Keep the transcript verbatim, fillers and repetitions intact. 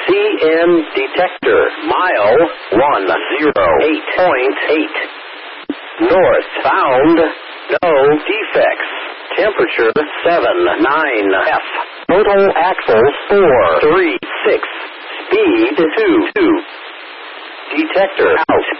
C N detector. Mile one zero eight point eight. North bound. No defects. Temperature seven nine F. Total axles four three six. Speed two two. Detector out.